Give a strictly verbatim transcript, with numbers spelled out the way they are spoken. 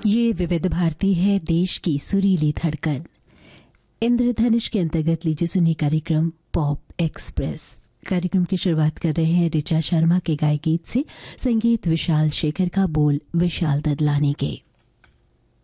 ये विविध भारती है, देश की सुरीली धड़कन। इंद्रधनुष के अंतर्गत लीजिए सुनिए कार्यक्रम पॉप एक्सप्रेस। कार्यक्रम की शुरुआत कर रहे हैं ऋचा शर्मा के गाए गीत से। संगीत विशाल शेखर का, बोल विशाल ददलानी के।